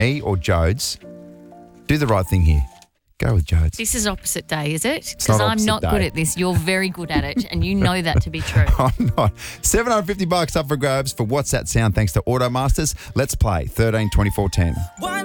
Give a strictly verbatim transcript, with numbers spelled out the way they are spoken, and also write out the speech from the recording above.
Me or Jodes? Do the right thing here. Go with Jodes. This is opposite day, is it? not Because I'm opposite not day. good at this. You're very good at it, and you know that to be true. I'm not. seven hundred fifty bucks up for grabs for What's That Sound thanks to Automasters. Let's play thirteen twenty-four ten.